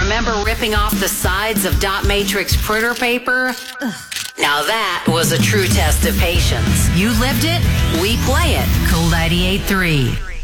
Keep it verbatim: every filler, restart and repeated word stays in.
Remember ripping off the sides of dot matrix printer paper? Ugh. Now that was a true test of patience. You lived it, we play it. Cool ninety-eight point three.